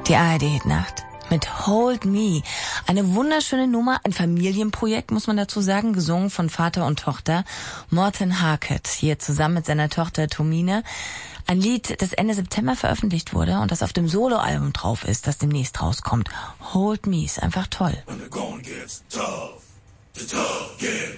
Die ARD-Nacht mit Hold Me. Eine wunderschöne Nummer, ein Familienprojekt, muss man dazu sagen, gesungen von Vater und Tochter. Morten Harket, hier zusammen mit seiner Tochter Tomine. Ein Lied, das Ende September veröffentlicht wurde und das auf dem Soloalbum drauf ist, das demnächst rauskommt. Hold Me ist einfach toll. When the going gets tough, the tough get